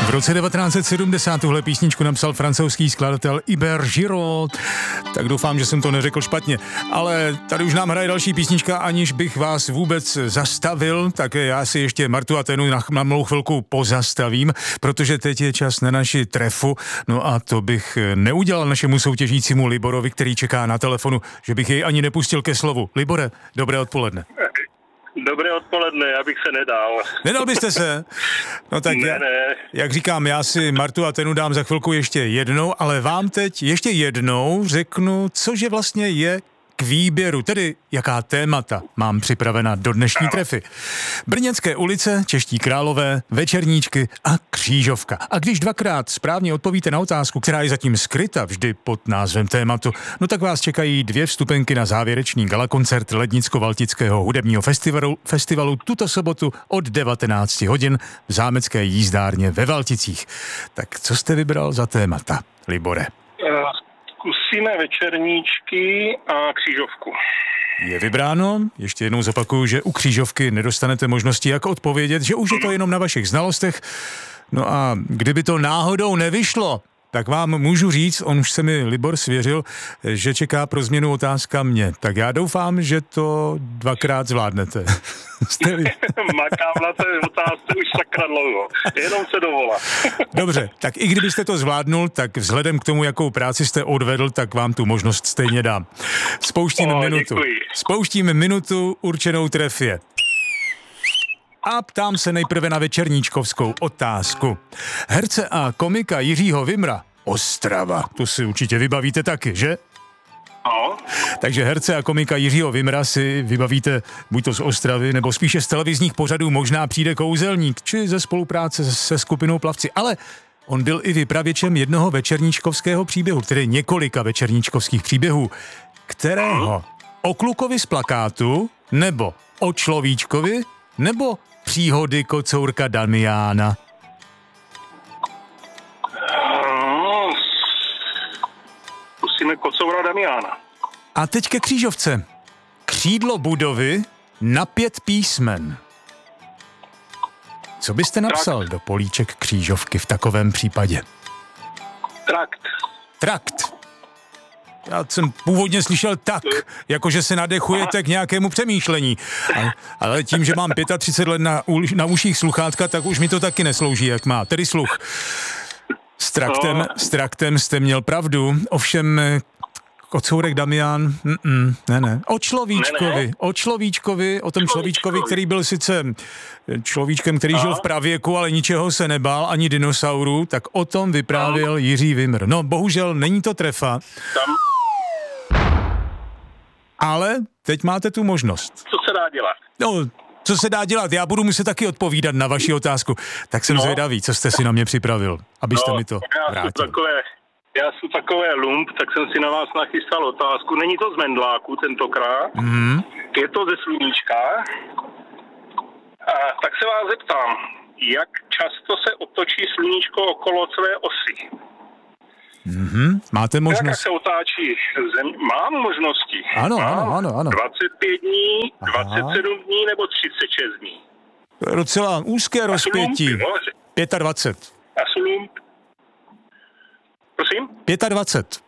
V roce 1970 tuhle písničku napsal francouzský skladatel Hubert Giraud. Tak doufám, že jsem to neřekl špatně. Ale tady už nám hraje další písnička, aniž bych vás vůbec zastavil, tak já si ještě Martu a Tenu na malou chvilku pozastavím, protože teď je čas na naši trefu. No a to bych neudělal našemu soutěžícímu Liborovi, který čeká na telefonu, že bych jej ani nepustil ke slovu. Libore, dobré odpoledne. Dobré odpoledne, já bych se nedal. Nedal byste se? No tak ne. Jak říkám, já si Martu a Tenu dám za chvilku ještě jednou, ale vám teď ještě jednou řeknu, cože vlastně je k výběru, tedy jaká témata mám připravena do dnešní trefy. Brněnské ulice, Čeští Králové, Večerníčky a Křížovka. A když dvakrát správně odpovíte na otázku, která je zatím skryta vždy pod názvem tématu, no tak vás čekají 2 vstupenky na závěrečný galakoncert Lednicko-Valtického hudebního festivalu tuto sobotu od 19 hodin v zámecké jízdárně ve Valticích. Tak co jste vybral za témata, Libore? Zkusíme Večerníčky a Křížovku. Je vybráno. Ještě jednou zopakuju, že u Křížovky nedostanete možnosti, jak odpovědět, že už je to jenom na vašich znalostech. No a kdyby to náhodou nevyšlo, tak vám můžu říct, on už se mi Libor svěřil, že čeká pro změnu otázka mě. Tak já doufám, že to dvakrát zvládnete. Makám na té otázce už sakra dlouho. Jenom se dovolá. Dobře, tak i kdybyste to zvládnul, tak vzhledem k tomu, jakou práci jste odvedl, tak vám tu možnost stejně dám. Spouštíme minutu určenou trefě. A ptám se nejprve na večerníčkovskou otázku. Herce a komika Jiřího Vimra, Ostrava, to si určitě vybavíte taky, že? No. Takže herce a komika Jiřího Vimra si vybavíte buď to z Ostravy, nebo spíše z televizních pořadů Možná přijde kouzelník, či ze spolupráce se skupinou Plavci. Ale on byl i vypravěčem jednoho večerníčkovského příběhu, tedy několika večerníčkovských příběhů. Kterého? O klukovi z plakátu, nebo o človíčkovi, nebo příhody kocourka Damiána? Zkusíme kocoura Damiána. A teď ke Křížovce. Křídlo budovy na 5 písmen. Co byste napsal do políček Křížovky v takovém případě? Trakt. Já jsem původně slyšel tak, jakože se nadechujete k nějakému přemýšlení. Ale tím, že mám 35 let na uších sluchátka, tak už mi to taky neslouží, jak má. Tedy sluch. S traktem jste měl pravdu, ovšem kocourek Damián, ne. O človíčkovi, o tom človíčkovi, který byl sice človíčkem, který žil v pravěku, ale ničeho se nebál, ani dinosaurů, tak o tom vyprávěl Jiří Vimr. No, bohužel není to trefa. Ale teď máte tu možnost. Co se dá dělat? No, co se dá dělat? Já budu muset taky odpovídat na vaši otázku. Tak jsem zvědavý, co jste si na mě připravil, abyste mi to vrátil. Já jsem takové lump, tak jsem si na vás nachystal otázku. Není to z Mendláku tentokrát, je to ze Sluníčka. A tak se vás zeptám, jak často se otočí Sluníčko okolo své osy? Máte možnost. Jak se otáčí Země? Mám možnosti. Ano. 25 dní, 27 dní nebo 36 dní. To je docela úzké rozpětí. 25. A jsou lump. Prosím? 25.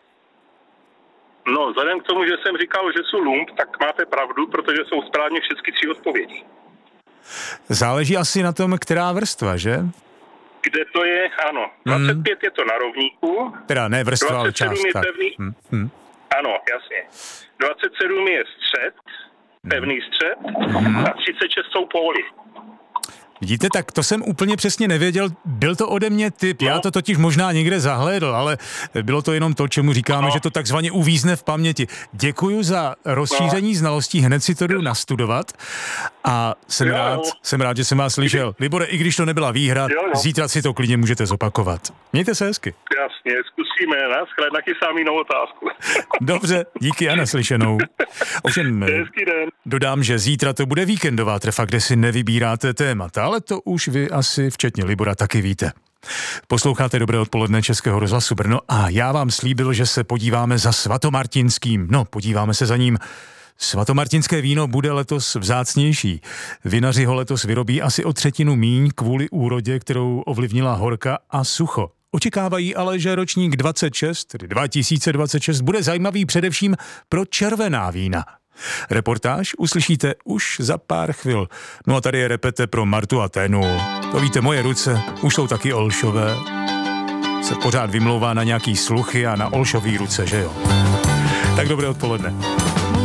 No, vzhledem k tomu, že jsem říkal, že jsou lump, tak máte pravdu, protože jsou správně všechny 3 odpovědi. Záleží asi na tom, která vrstva, že? Kde to je, ano. 25 je to na rovníku. Teda ne vrstva, ale část. 27 je pevný. Ano, jasně. 27 je střed, pevný střed, a 36 jsou póly. Vidíte, tak to jsem úplně přesně nevěděl. Byl to ode mě tip, já to totiž možná někde zahlédl, ale bylo to jenom to, čemu říkáme, že to takzvaně uvízne v paměti. Děkuju za rozšíření znalostí, hned si to jdu nastudovat a jsem rád, že jsem vás slyšel. Libore, i když to nebyla výhra, zítra si to klidně můžete zopakovat. Mějte se hezky. Jasně, zkusíme, nachystám jinou otázku. Dobře, díky a naslyšenou. Ovšem, dodám, že zítra to bude víkendová trefa, kde si nevybíráte témata, ale to už vy asi včetně Libora taky víte. Posloucháte Dobré odpoledne Českého rozhlasu Brno a já vám slíbil, že se podíváme za svatomartinským. No, podíváme se za ním Svatomartinské víno bude letos vzácnější. Vinaři ho letos vyrobí asi o 1/3 míň kvůli úrodě, kterou ovlivnila horka a sucho. Očekávají ale, že ročník 2026 bude zajímavý především pro červená vína. Reportáž uslyšíte už za pár chvil. No a tady je repete pro Martu a Ténu. To víte, moje ruce už jsou taky olšové. Se pořád vymlouvá na nějaký sluchy a na olšový ruce, že jo? Tak dobré odpoledne.